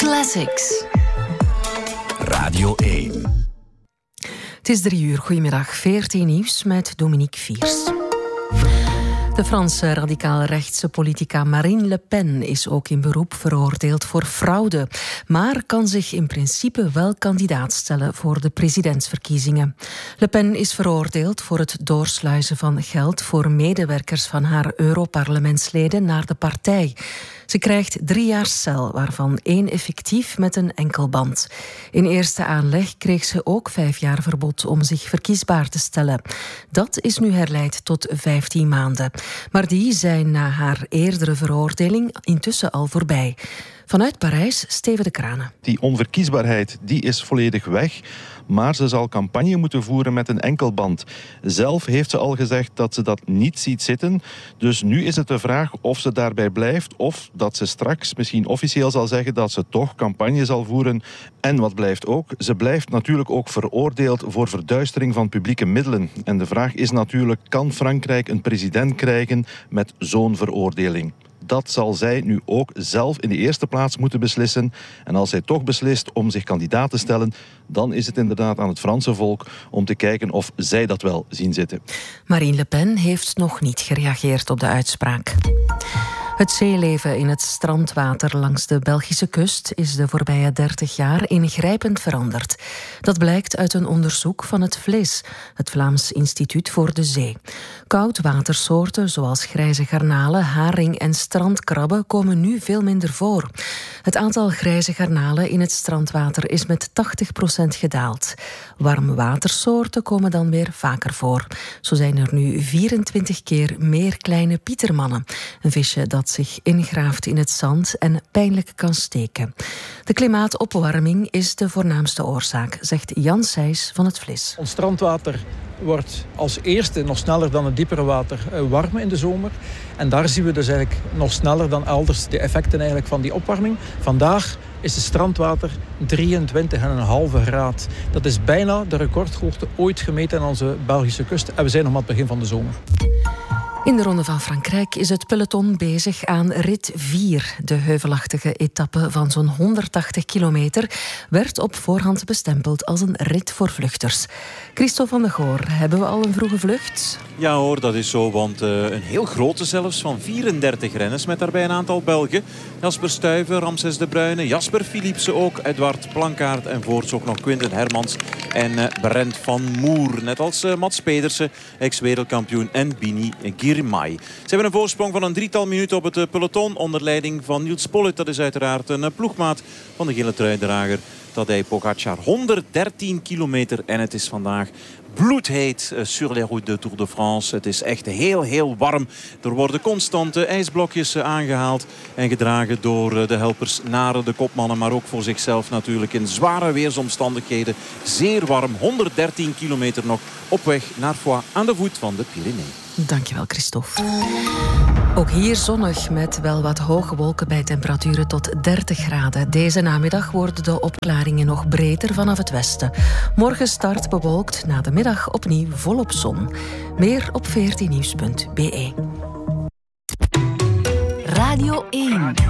Classics. Radio 1. Het is 3:00. Goedemiddag. 14 nieuws met Dominique Viers. De Franse radicaal-rechtse politica Marine Le Pen is ook in beroep veroordeeld voor fraude, maar kan zich in principe wel kandidaat stellen voor de presidentsverkiezingen. Le Pen is veroordeeld voor het doorsluizen van geld voor medewerkers van haar Europarlementsleden naar de partij. Ze krijgt 3 jaar cel, waarvan 1 effectief met een enkelband. In eerste aanleg kreeg ze ook 5 jaar verbod om zich verkiesbaar te stellen. Dat is nu herleid tot 15 maanden. Maar die zijn na haar eerdere veroordeling intussen al voorbij. Vanuit Parijs, Steven de Kranen. Die onverkiesbaarheid die is volledig weg, maar ze zal campagne moeten voeren met een enkelband. Zelf heeft ze al gezegd dat ze dat niet ziet zitten. Dus nu is het de vraag of ze daarbij blijft of dat ze straks misschien officieel zal zeggen dat ze toch campagne zal voeren. En wat blijft ook? Ze blijft natuurlijk ook veroordeeld voor verduistering van publieke middelen. En de vraag is natuurlijk, kan Frankrijk een president krijgen met zo'n veroordeling? Dat zal zij nu ook zelf in de eerste plaats moeten beslissen. En als zij toch beslist om zich kandidaat te stellen, dan is het inderdaad aan het Franse volk om te kijken of zij dat wel zien zitten. Marine Le Pen heeft nog niet gereageerd op de uitspraak. Het zeeleven in het strandwater langs de Belgische kust is de voorbije 30 jaar ingrijpend veranderd. Dat blijkt uit een onderzoek van het VLIS, het Vlaams Instituut voor de Zee. Koudwatersoorten zoals grijze garnalen, haring en strandkrabben komen nu veel minder voor. Het aantal grijze garnalen in het strandwater is met 80% gedaald. Warmwatersoorten komen dan weer vaker voor. Zo zijn er nu 24 keer meer kleine pietermannen, een visje dat zich ingraaft in het zand en pijnlijk kan steken. De klimaatopwarming is de voornaamste oorzaak, zegt Jan Sijs van het VLIS. Ons strandwater wordt als eerste nog sneller dan het diepere water warm in de zomer. En daar zien we dus eigenlijk nog sneller dan elders de effecten eigenlijk van die opwarming. Vandaag is het strandwater 23,5 graden. Dat is bijna de recordhoogte ooit gemeten aan onze Belgische kust. En we zijn nog maar het begin van de zomer. In de Ronde van Frankrijk is het peloton bezig aan rit 4. De heuvelachtige etappe van zo'n 180 kilometer werd op voorhand bestempeld als een rit voor vluchters. Christophe van de Goor, hebben we al een vroege vlucht? Ja hoor, dat is zo, want een heel grote zelfs van 34 renners met daarbij een aantal Belgen. Jasper Stuyven, Ramses de Bruyne, Jasper Philipsen ook, Edouard Plankaart en voorts ook nog Quinten Hermans en Brent van Moer. Net als Mats Pedersen, ex-wereldkampioen, en Bini Girmay. Ze hebben een voorsprong van een 3-tal minuten op het peloton onder leiding van Niels Pollitt. Dat is uiteraard een ploegmaat van de gele truidrager Tadej Pogacar. 113 kilometer en het is vandaag bloedheet sur les routes de Tour de France. Het is echt heel warm. Er worden constante ijsblokjes aangehaald en gedragen door de helpers naar de kopmannen, maar ook voor zichzelf natuurlijk in zware weersomstandigheden. Zeer warm, 113 kilometer nog op weg naar Foix aan de voet van de Pyrenee. Dankjewel, Christophe. Ook hier zonnig met wel wat hoge wolken bij temperaturen tot 30 graden. Deze namiddag worden de opklaringen nog breder vanaf het westen. Morgen start bewolkt, na de middag opnieuw volop zon. Meer op 14nieuws.be. Radio 1.